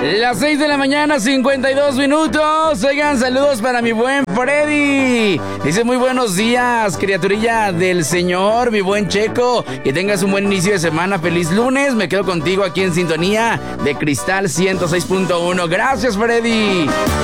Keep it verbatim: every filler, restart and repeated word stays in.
Las seis de la mañana, cincuenta y dos minutos. Oigan, saludos para mi buen Freddy. Dice muy buenos días, criaturilla del Señor, mi buen Checo. Que tengas un buen inicio de semana. Feliz lunes. Me quedo contigo aquí en sintonía de Cristal ciento seis punto uno. Gracias, Freddy.